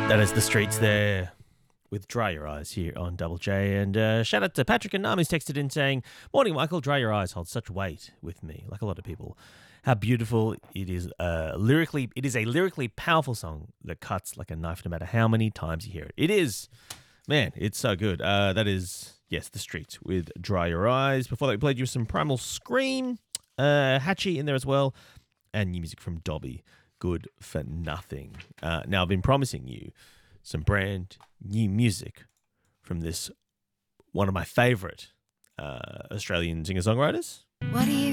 That is The Streets there with Dry Your Eyes here on Double J. And shout out to Patrick and Nam, who's texted in saying, "Morning, Michael. Dry Your Eyes holds such weight with me, like a lot of people. How beautiful it is lyrically. It is a lyrically powerful song that cuts like a knife no matter how many times you hear it. It is, man, it's so good. That is, yes, The Streets with Dry Your Eyes. Before that, we played you some Primal Scream, Hatchie in there as well, and new music from Dobby. Good for Nothing. Now, I've been promising you some brand new music from this one of my favourite Australian singer-songwriters. What do you